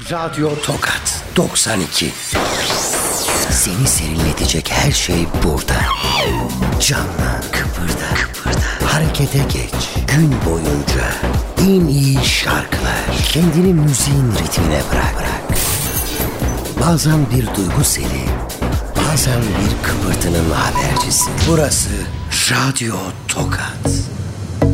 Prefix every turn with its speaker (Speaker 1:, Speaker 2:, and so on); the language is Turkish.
Speaker 1: Radyo Tokat 92. Seni serinletecek her şey burada. Canlan, kıpırda, harekete geç. Gün boyunca en iyi şarkılar. Kendini müziğin ritmine bırak. Bazen bir duygu seli, bazen bir kıpırtının habercisi. Burası Radyo Tokat.